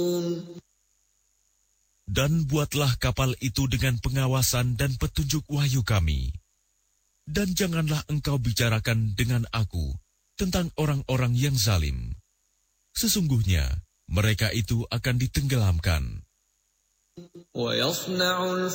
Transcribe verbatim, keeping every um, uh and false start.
Dan buatlah kapal itu dengan pengawasan dan petunjuk wahyu kami. Dan janganlah engkau bicarakan dengan aku tentang orang-orang yang zalim. Sesungguhnya mereka itu akan ditenggelamkan.